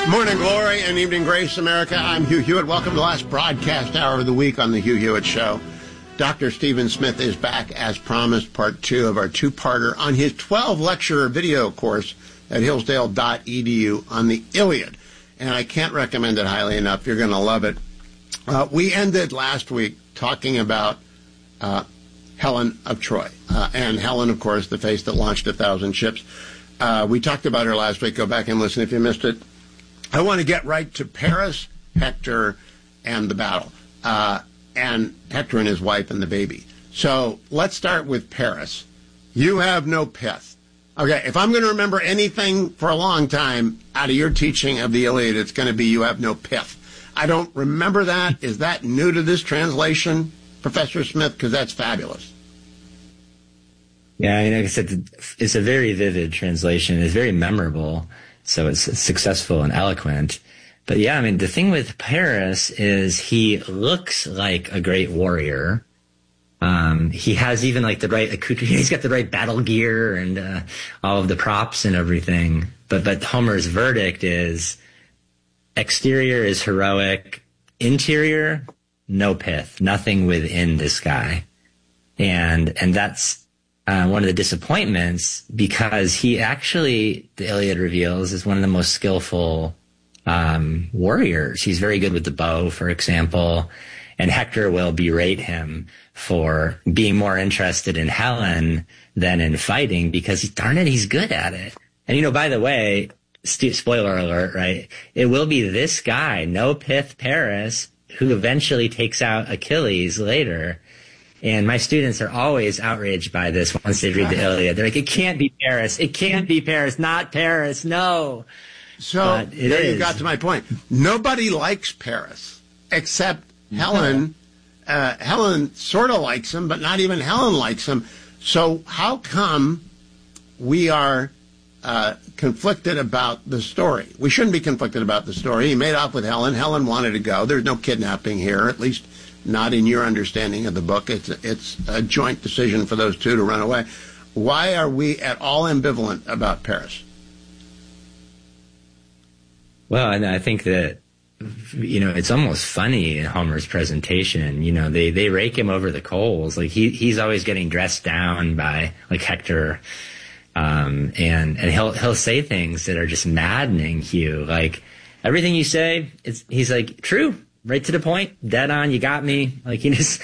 Morning glory and evening grace, America. I'm Hugh Hewitt. Welcome to the last broadcast hour of the week on the Hugh Hewitt Show. Dr. Stephen Smith is back as promised, part 2 of our two-parter on his 12-lecture video course at hillsdale.edu on the Iliad. And I can't recommend it highly enough. You're going to love it. We ended last week talking about Helen of Troy. And Helen, of course, the face that launched 1,000 ships. We talked about her last week. Go back and listen if you missed it. I want to get right to Paris, Hector, and the battle, and Hector and his wife and the baby. So let's start with Paris. You have no pith. Okay, if I'm going to remember anything for a long time out of your teaching of the Iliad, it's going to be you have no pith. I don't remember that. Is that new to this translation, Professor Smith? Because that's fabulous. Yeah, like I said, it's a very vivid translation. It's very memorable. So it's successful and eloquent. But yeah, I mean, the thing with Paris is he looks like a great warrior. He has even like the right accoutrement. He's got the right battle gear and all of the props and everything. But Homer's verdict is exterior is heroic, interior, no pith, nothing within this guy. And that's one of the disappointments, because he actually, the Iliad reveals, is one of the most skillful warriors. He's very good with the bow, for example, and Hector will berate him for being more interested in Helen than in fighting, because darn it, he's good at it. And by the way, spoiler alert, right? It will be this guy, no pith Paris, who eventually takes out Achilles later. And my students are always outraged by this once they read the Iliad. They're like, it can't be Paris. It can't be Paris. Not Paris. No. So there you got to my point. Nobody likes Paris except Helen. Helen sort of likes him, but not even Helen likes him. So how come we are conflicted about the story? We shouldn't be conflicted about the story. He made off with Helen. Helen wanted to go. There's no kidnapping here, at least not in your understanding of the book. It's a joint decision for those two to run away. Why are we at all ambivalent about Paris? Well, and I think that, it's almost funny in Homer's presentation. They rake him over the coals. Like he's always getting dressed down by like Hector. And he'll say things that are just maddening, Hugh. Like everything you say, he's like, true. Right to the point, dead on, you got me. Like he just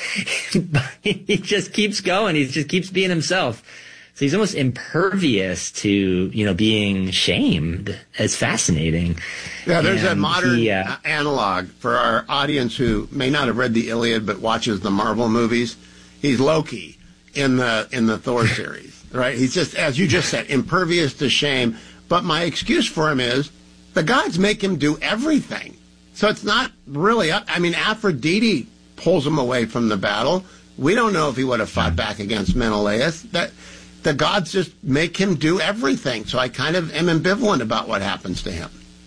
keeps going. He just keeps being himself. So he's almost impervious to, being shamed. It's fascinating. Yeah, there's a modern analog for our audience who may not have read the Iliad but watches the Marvel movies. He's Loki in the Thor series, right? He's just, as you just said, impervious to shame. But my excuse for him is the gods make him do everything. So it's not really, Aphrodite pulls him away from the battle. We don't know if he would have fought back against Menelaus. The gods just make him do everything. So I kind of am ambivalent about what happens to him.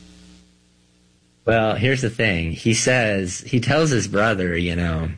Well, here's the thing. He tells his brother, Helen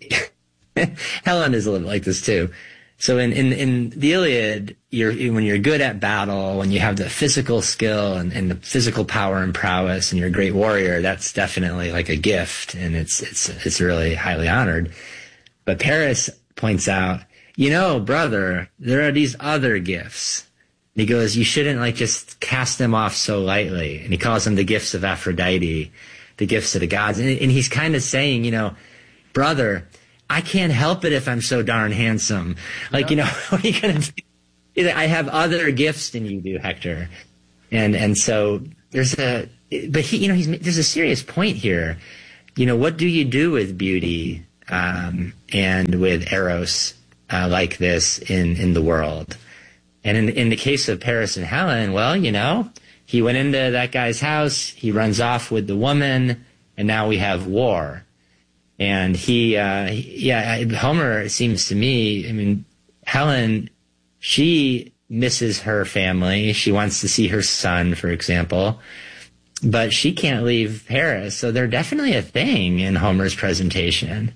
is a little like this too. So in the Iliad, when you're good at battle, when you have the physical skill and the physical power and prowess, and you're a great warrior, that's definitely like a gift, and it's really highly honored. But Paris points out, brother, there are these other gifts. And he goes, you shouldn't just cast them off so lightly. And he calls them the gifts of Aphrodite, the gifts of the gods. And he's kind of saying, brother, I can't help it if I'm so darn handsome. What are you going to do? I have other gifts than you do, Hector. And so there's there's a serious point here. What do you do with beauty, and with Eros, like this in the world? And in the case of Paris and Helen, well, he went into that guy's house, he runs off with the woman, and now we have war. And Homer, it seems to me, Helen, she misses her family. She wants to see her son, for example, but she can't leave Paris. So they're definitely a thing in Homer's presentation.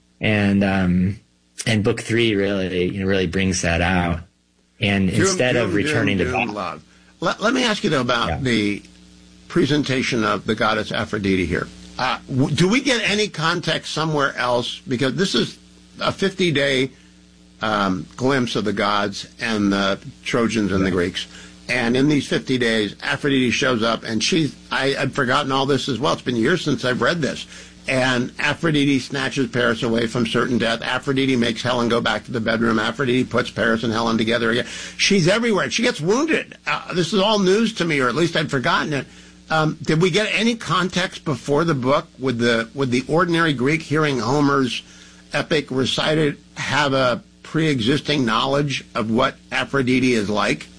And book 3 really brings that out. And instead of returning to love. Let me ask you though about the presentation of the goddess Aphrodite here. Do we get any context somewhere else? Because this is a 50-day glimpse of the gods and the Trojans and the Greeks. And in these 50 days, Aphrodite shows up, and I'd forgotten all this as well. It's been years since I've read this. And Aphrodite snatches Paris away from certain death. Aphrodite makes Helen go back to the bedroom. Aphrodite puts Paris and Helen together again. She's everywhere. She gets wounded. This is all news to me, or at least I'd forgotten it. Did we get any context before the book? Would the ordinary Greek hearing Homer's epic recited have a pre-existing knowledge of what Aphrodite is like?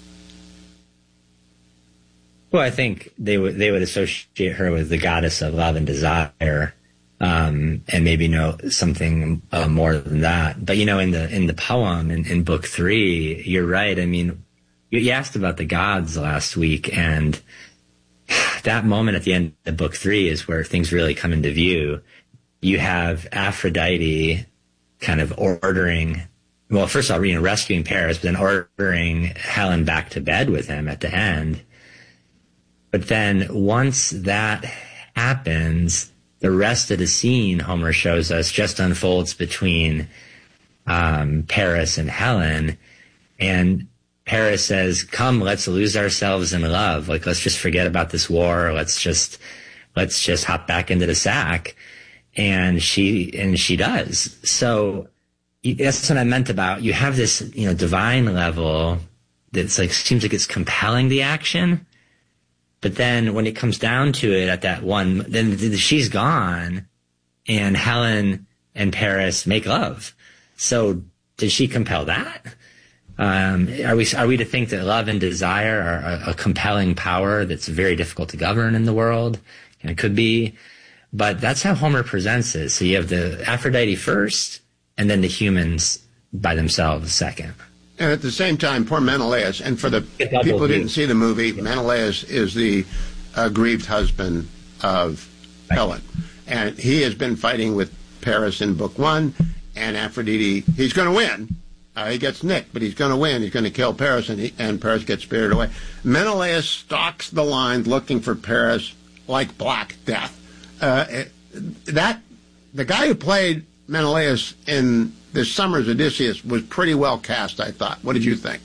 Well, I think they would associate her with the goddess of love and desire, and maybe know something more than that. But in the poem in book 3, you're right. I mean, you asked about the gods last week, and that moment at the end of book 3 is where things really come into view. You have Aphrodite kind of ordering, well, first of all, rescuing Paris, but then ordering Helen back to bed with him at the end. But then once that happens, the rest of the scene, Homer shows us, just unfolds between Paris and Helen. And Paris says, "Come, let's lose ourselves in love. Like, let's just forget about this war. Let's just hop back into the sack." And she does. So that's what I meant about, you have this, divine level that's like, seems like it's compelling the action. But then when it comes down to it at that one, then she's gone and Helen and Paris make love. So did she compel that? Are we to think that love and desire are a compelling power that's very difficult to govern in the world? And it could be, but that's how Homer presents it. So you have the Aphrodite first and then the humans by themselves second. And at the same time, poor Menelaus, and for the people who didn't see the movie, Menelaus is the grieved husband of Helen. And he has been fighting with Paris in book 1, and Aphrodite, he's going to win. He gets nicked, but he's going to win. He's going to kill Paris, and Paris gets spirited away. Menelaus stalks the lines looking for Paris like Black Death. The guy who played Menelaus in this summer's Odysseus was pretty well cast, I thought. What did you think?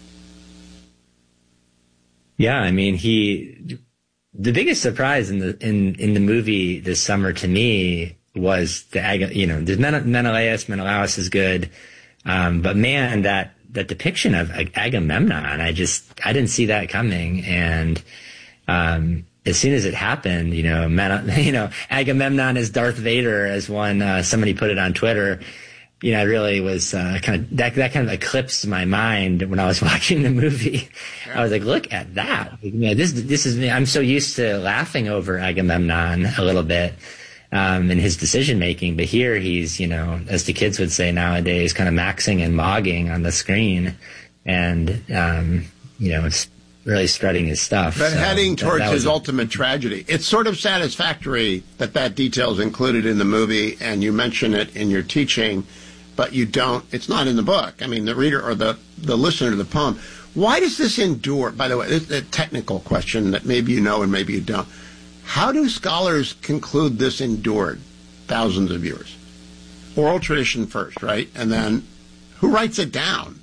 Yeah, I mean, the biggest surprise in the movie this summer to me was Menelaus is good, but man, that depiction of Agamemnon, I didn't see that coming, and as soon as it happened, Agamemnon as Darth Vader, as somebody put it on Twitter. It really was kind of that kind of eclipsed my mind when I was watching the movie. I was like, look at that. This is me. I'm so used to laughing over Agamemnon a little bit in his decision making, but here he's, as the kids would say nowadays, kind of maxing and mogging on the screen, and it's really strutting his stuff. But heading towards his ultimate tragedy. It's sort of satisfactory that detail is included in the movie, and you mention it in your teaching, but you don't. It's not in the book. I mean, the reader or the listener to the poem. Why does this endure? By the way, it's a technical question that maybe you know and maybe you don't. How do scholars conclude this endured thousands of years? Oral tradition first, right? And then who writes it down?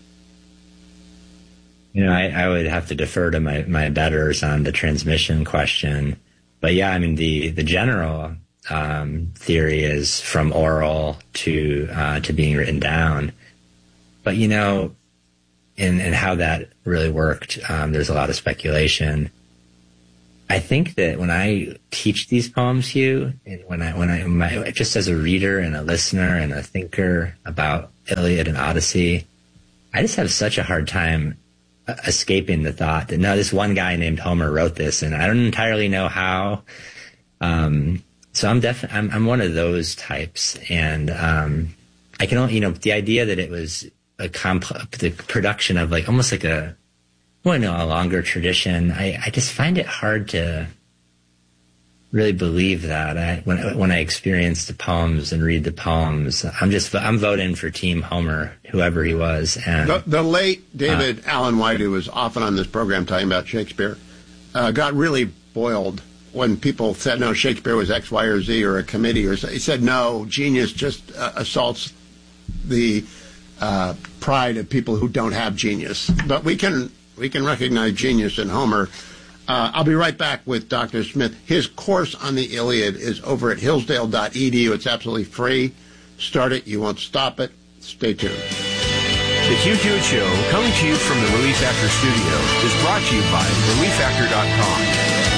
I would have to defer to my betters on the transmission question. But yeah, I mean, the general theory is from oral to being written down. But, in how that really worked, there's a lot of speculation. I think that when I teach these poems, Hugh, and when I just as a reader and a listener and a thinker about Iliad and Odyssey, I just have such a hard time escaping the thought that no, this one guy named Homer wrote this, and I don't entirely know how. So I'm one of those types, and I can only, the idea that it was the production of like almost like a longer tradition. I just find it hard to really believe that. When I experience the poems and read the poems, I'm voting for Team Homer, whoever he was. And the late David Allen White, who was often on this program talking about Shakespeare, got really boiled when people said, no, Shakespeare was X, Y, or Z, or a committee, or he said, no, genius just assaults the pride of people who don't have genius. But we can recognize genius in Homer. I'll be right back with Dr. Smith. His course on the Iliad is over at hillsdale.edu. It's absolutely free. Start it. You won't stop it. Stay tuned. The Hugh Hewitt Show, coming to you from the Relief Factor studio, is brought to you by ReliefFactor.com.